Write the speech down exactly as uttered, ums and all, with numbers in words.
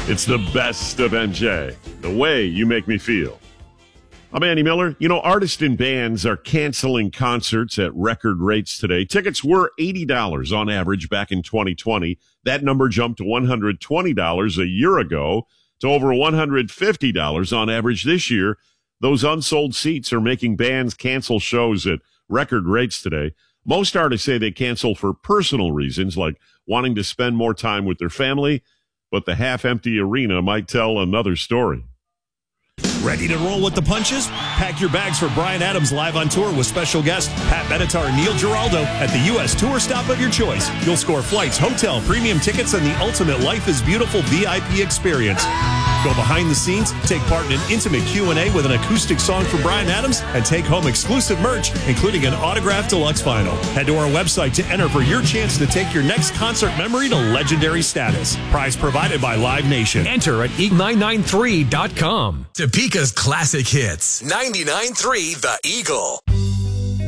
It's the best of M J, the way you make me feel. I'm Andy Miller. You know, artists and bands are canceling concerts at record rates today. Tickets were eighty dollars on average back in twenty twenty. That number jumped to one hundred twenty dollars a year ago to over one hundred fifty dollars on average this year. Those unsold seats are making bands cancel shows at record rates today. Most artists say they cancel for personal reasons, like wanting to spend more time with their family, but the half-empty arena might tell another story. Ready to roll with the punches? Pack your bags for Bryan Adams live on tour with special guests Pat Benatar and Neil Giraldo at the U S tour stop of your choice. You'll score flights, hotel, premium tickets, and the ultimate Life is Beautiful V I P experience. Go behind the scenes, take part in an intimate Q and A with an acoustic song from Bryan Adams, and take home exclusive merch, including an autographed deluxe vinyl. Head to our website to enter for your chance to take your next concert memory to legendary status. Prize provided by Live Nation. Enter at eagle nine nine three dot com. Topeka's classic hits. ninety-nine point three The Eagle.